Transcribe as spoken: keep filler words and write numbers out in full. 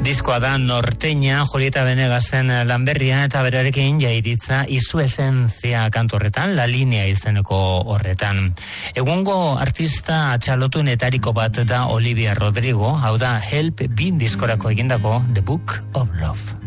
Diskoa da norteña, Julieta Venegasen lanberria eta berarekin jairitza izu esentzia kantu horretan, La Linea izeneko horretan. Egungo artista atxalotunetariko bat da Olivia Rodrigo, hau da Help Bin diskorako egindako The Book of Love.